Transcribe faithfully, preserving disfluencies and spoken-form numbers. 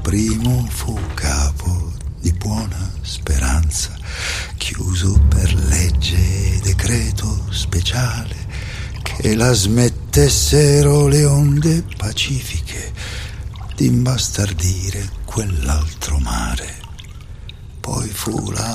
primo fu capo di buona speranza, chiuso per legge e decreto speciale, che la smettessero le onde pacifiche d'imbastardire quell'altro mare. Poi fu la